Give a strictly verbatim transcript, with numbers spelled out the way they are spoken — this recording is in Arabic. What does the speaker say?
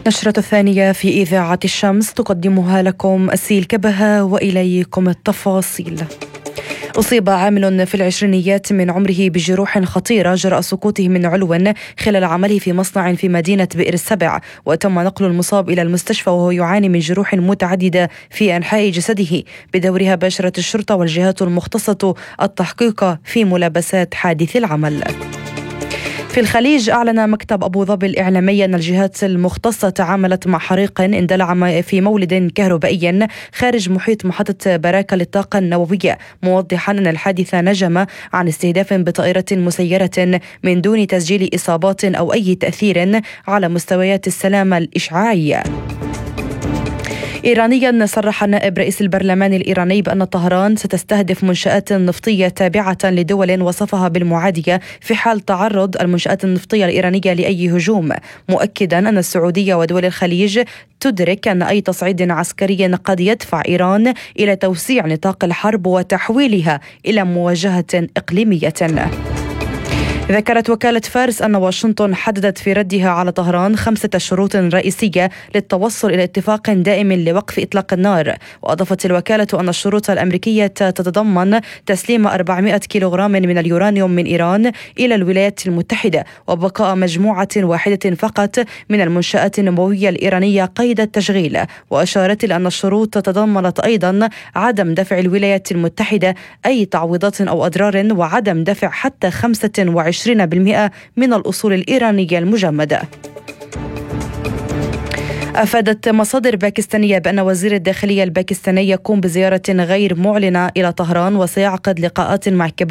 نشرة الثانية في إذاعة الشمس تقدمها لكم أسيل كبهة وإليكم التفاصيل. أصيب عامل في العشرينيات من عمره بجروح خطيرة جراء سقوطه من علو خلال عمله في مصنع في مدينة بئر السبع، وتم نقل المصاب إلى المستشفى وهو يعاني من جروح متعددة في أنحاء جسده. بدورها باشرت الشرطة والجهات المختصة التحقيق في ملابسات حادث العمل. في الخليج أعلن مكتب أبو ظبي الإعلامي أن الجهات المختصة تعاملت مع حريق اندلع في مولد كهربائي خارج محيط محطة براكة للطاقة النووية، موضحا أن الحادث نجم عن استهداف بطائرة مسيرة من دون تسجيل إصابات أو أي تأثير على مستويات السلامة الإشعاعية. إيرانيا صرح نائب رئيس البرلمان الإيراني بأن طهران ستستهدف منشآت نفطية تابعة لدول وصفها بالمعادية في حال تعرض المنشآت النفطية الإيرانية لأي هجوم، مؤكدا أن السعودية ودول الخليج تدرك أن أي تصعيد عسكري قد يدفع إيران إلى توسيع نطاق الحرب وتحويلها إلى مواجهة إقليمية. ذكرت وكالة فارس أن واشنطن حددت في ردها على طهران خمسة شروط رئيسية للتوصل إلى اتفاق دائم لوقف إطلاق النار. وأضافت الوكالة أن الشروط الأمريكية تتضمن تسليم أربعمائة كيلوغرام من اليورانيوم من إيران إلى الولايات المتحدة، وبقاء مجموعة واحدة فقط من المنشآت النووية الإيرانية قيد التشغيل. وأشارت إلى أن الشروط تضمنت أيضا عدم دفع الولايات المتحدة أي تعويضات أو أضرار، وعدم دفع حتى خمسة وعشرين بالمئة من الأصول الإيرانية المجمدة. أفادت مصادر باكستانية بأن وزير الداخلية الباكستاني يقوم بزيارة غير معلنة إلى طهران وسيعقد لقاءات مع كبار